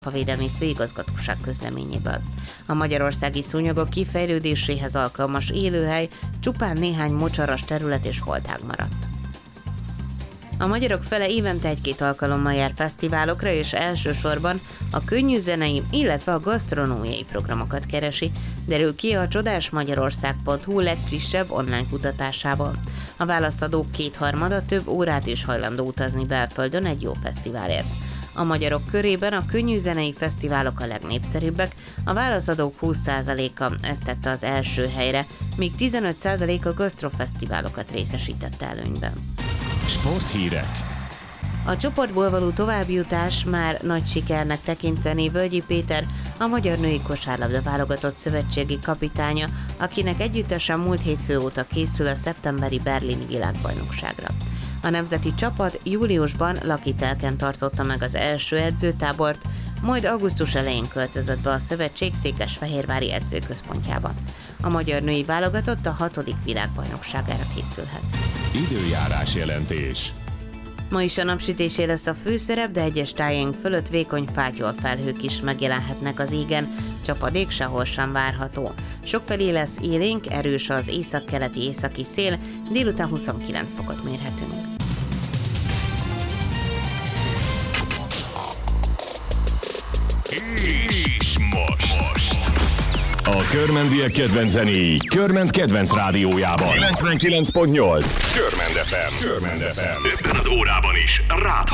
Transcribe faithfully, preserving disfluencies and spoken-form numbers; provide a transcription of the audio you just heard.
A Védelmi Főigazgatóság közleményéből. A magyarországi szúnyogok kifejlődéséhez alkalmas élőhely csupán néhány mocsaras terület és holtág maradt. A magyarok fele évente egy-két alkalommal jár fesztiválokra, és elsősorban a könnyű zenei, illetve a gasztronómiai programokat keresi, derül ki a csodásmagyarország pont hu legfrissebb online kutatásával. A válaszadók kétharmada több órát is hajlandó utazni belföldön egy jó fesztiválért. A magyarok körében a könnyű zenei fesztiválok a legnépszerűbbek, a válaszadók húsz százaléka ezt tette az első helyre, míg tizenöt százalék a gasztrofesztiválokat részesítette előnyben. Sporthírek. A csoportból való továbbjutás már nagy sikernek tekinteni Völgyi Péter, a Magyar Női Kosárlabda Válogatott szövetségi kapitánya, akinek együttesen múlt hétfő óta készül a szeptemberi berlini világbajnokságra. A nemzeti csapat júliusban Lakitelken tartotta meg az első edzőtábort, majd augusztus elején költözött be a szövetség székesfehérvári edzőközpontjába. A magyar női válogatott a hatodik világbajnokságára készülhet. Időjárás jelentés. Ma is a napsütésé lesz a főszerep, de egyes tájaink fölött vékony fátyol felhők is megjelenhetnek az égen, csapadék sehol sem várható. Sokfelé lesz élénk, erős az északkeleti északi szél, délután huszonkilenc fokot mérhetünk. És most. most. A körmendiek kedvenc zenéi Körment kedvenc rádiójában. kilencvenkilenc pont nyolc. Körmend ef em. Körmend ef em. Ebben az órában is rád